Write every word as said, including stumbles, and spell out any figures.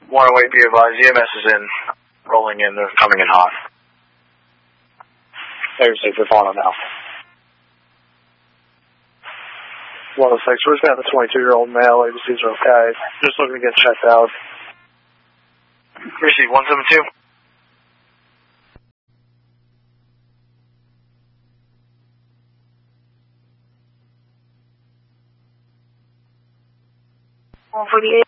one oh eight, be advised, E M S is in, rolling in, they're coming in hot. Everything's they're falling now. one oh six, we're just going to have a twenty-two-year-old male, A B Cs are okay, just looking to get checked out. Receive one seven two. one forty-eight.